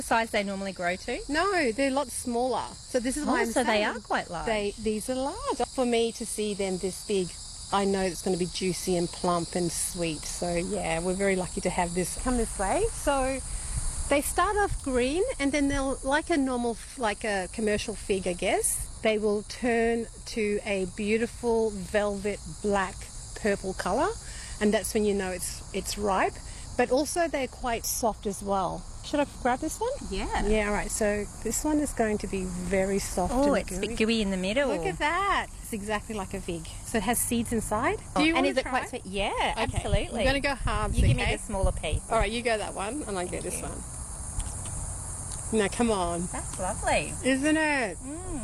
size they normally grow to? No, they're a lot smaller. So this is why I'm so saying they are quite large. These are large. For me to see them this big, I know it's going to be juicy and plump and sweet. So yeah, we're very lucky to have this. Come this way. So they start off green and then they'll, like a normal, like a commercial fig, I guess, they will turn to a beautiful velvet black purple colour, and that's when you know it's ripe. But also they're quite soft as well. Should I grab this one? Yeah. Yeah, all right. So this one is going to be very soft Oh, and it's a gooey. bit gooey in the middle. Look at that. It's exactly like a fig. So it has seeds inside. Do you and want is to it try? quite sweet? Yeah, Okay. absolutely. I'm going to go halves, You give me okay? the smaller piece. All right, you go that one and I'll go this one. Now, come on. That's lovely. Isn't it?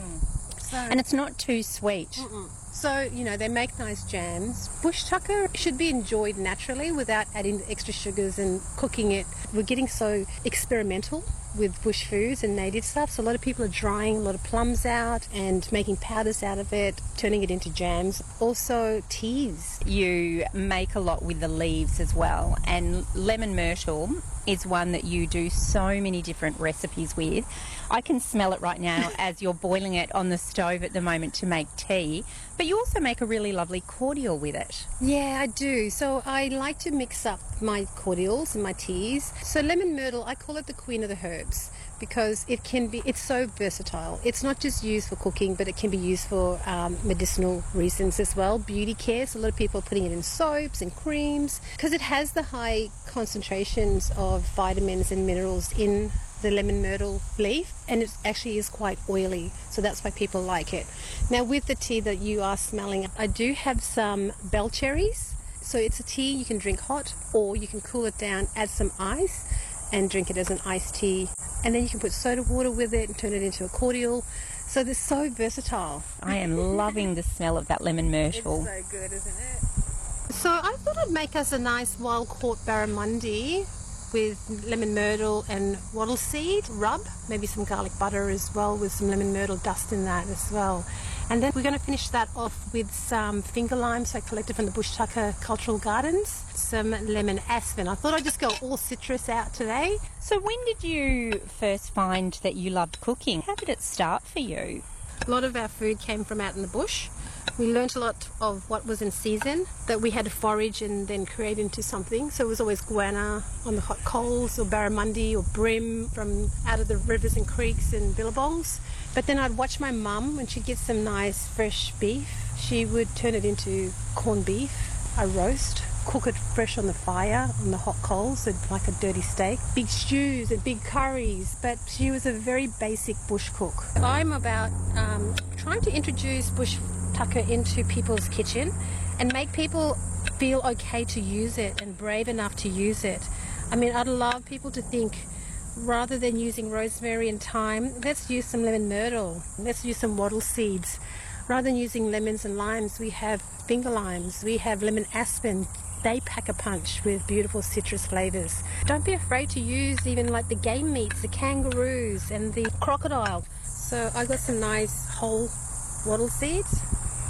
And it's not too sweet. So, you know, they make nice jams. Bush tucker should be enjoyed naturally without adding extra sugars and cooking it. We're getting so experimental with bush foods and native stuff. So a lot of people are drying a lot of plums out and making powders out of it, turning it into jams. Also teas. You make a lot with the leaves as well, and lemon myrtle is one that you do so many different recipes with. I can smell it right now as you're boiling it on the stove at the moment to make tea, but you also make a really lovely cordial with it. Yeah, I do. So I like to mix up my cordials and my teas. So lemon myrtle, I call it the queen of the herbs because it's so versatile. It's not just used for cooking, but it can be used for medicinal reasons as well. Beauty care, so a lot of people are putting it in soaps and creams because it has the high concentrations of vitamins and minerals in the lemon myrtle leaf, and it actually is quite oily, so that's why people like it. Now with the tea that you are smelling, I do have some bell cherries. So it's a tea you can drink hot, or you can cool it down, add some ice and drink it as an iced tea, and then you can put soda water with it and turn it into a cordial. So they're so versatile. I am loving the smell of that lemon myrtle. It's so good, isn't it? So I thought I'd make us a nice wild caught barramundi with lemon myrtle and wattle seed rub, maybe some garlic butter as well with some lemon myrtle dust in that as well. And then we're going to finish that off with some finger limes I collected from the Bush Tucker Cultural Gardens, some lemon aspen. I thought I'd just go all citrus out today. So when did you first find that you loved cooking? How did it start for you? A lot of our food came from out in the bush. We learnt a lot of what was in season that we had to forage and then create into something. So it was always guana on the hot coals, or barramundi or bream from out of the rivers and creeks and billabongs. But then I'd watch my mum when she'd get some nice fresh beef. She would turn it into corned beef, a roast, cook it fresh on the fire, on the hot coals, so like a dirty steak. Big stews and big curries, but she was a very basic bush cook. I'm about trying to introduce bush tucker into people's kitchen and make people feel okay to use it and brave enough to use it. I mean, I'd love people to think, rather than using rosemary and thyme, let's use some lemon myrtle, let's use some wattle seeds. Rather than using lemons and limes, we have finger limes, we have lemon aspen. They pack a punch with beautiful citrus flavours. Don't be afraid to use even like the game meats, the kangaroos and the crocodile. So I got some nice whole wattle seeds.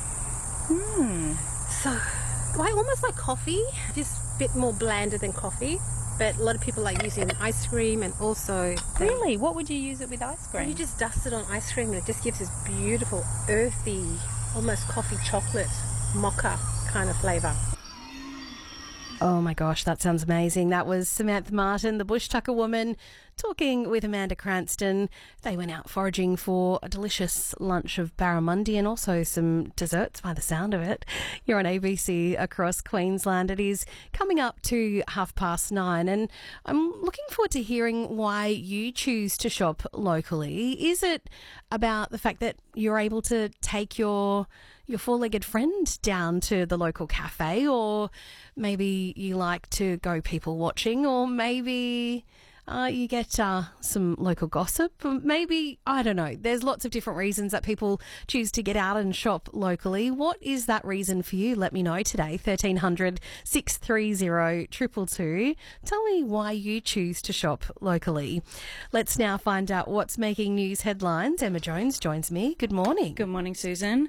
So almost like coffee, just a bit more blander than coffee. But a lot of people like using ice cream, and also Really? What would you use it with ice cream? you just dust it on ice cream and it just gives this beautiful earthy, almost coffee chocolate mocha kind of flavour. Oh my gosh, that sounds amazing. That was Samantha Martin, the Bush Tucker woman, talking with Amanda Cranston. They went out foraging for a delicious lunch of barramundi and also some desserts by the sound of it. You're on ABC across Queensland. It is coming up to 9:30, and I'm looking forward to hearing why you choose to shop locally. Is it about the fact that you're able to take your four-legged friend down to the local cafe, or maybe you like to go people watching, or maybe you get some local gossip, maybe, I don't know. There's lots of different reasons that people choose to get out and shop locally. What is that reason for you? Let me know today, 1300 630 222. Tell me why you choose to shop locally. Let's now find out what's making news headlines. Emma Jones joins me. Good morning. Good morning, Susan.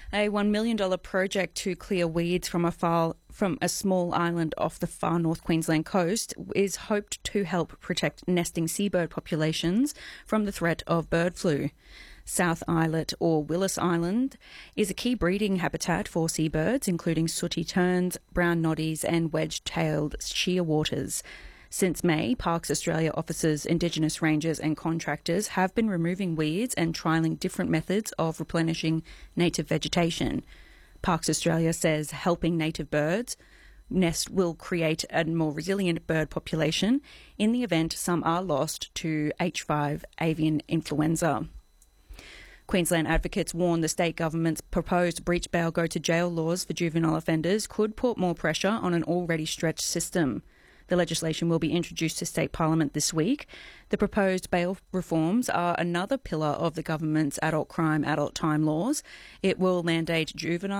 A $1 million project to clear weeds from a small island off the far north Queensland coast is hoped to help protect nesting seabird populations from the threat of bird flu. South Islet or Willis Island is a key breeding habitat for seabirds, including sooty terns, brown noddies and wedge-tailed shearwaters. Since May, Parks Australia officers, Indigenous rangers and contractors have been removing weeds and trialling different methods of replenishing native vegetation. Parks Australia says helping native birds nest will create a more resilient bird population in the event some are lost to H5 avian influenza. Queensland advocates warn the state government's proposed breach bail go to jail laws for juvenile offenders could put more pressure on an already stretched system. The legislation will be introduced to state parliament this week. The proposed bail reforms are another pillar of the government's adult crime, adult time laws. It will mandate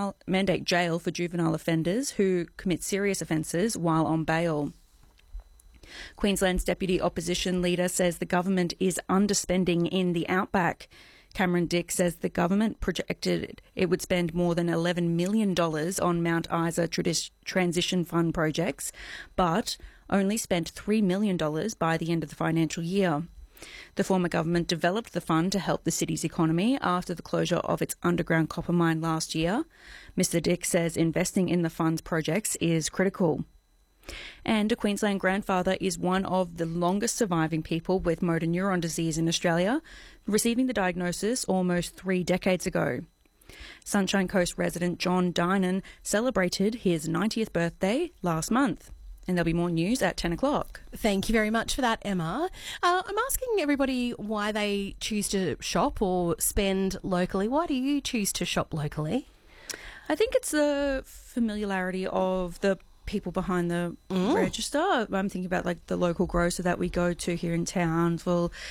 jail for juvenile offenders who commit serious offences while on bail. Queensland's deputy opposition leader says the government is underspending in the outback. Cameron Dick says the government projected it would spend more than $11 million on Mount Isa Transition Fund projects, but only spent $3 million by the end of the financial year. The former government developed the fund to help the city's economy after the closure of its underground copper mine last year. Mr Dick says investing in the fund's projects is critical. And a Queensland grandfather is one of the longest surviving people with motor neuron disease in Australia, receiving the diagnosis almost 3 decades ago. Sunshine Coast resident John Dinan celebrated his 90th birthday last month. And there'll be more news at 10 o'clock. Thank you very much for that, Emma. I'm asking everybody why they choose to shop or spend locally. Why do you choose to shop locally? I think it's the familiarity of the people behind the register. I'm thinking about like the local grocer that we go to here in town. Well,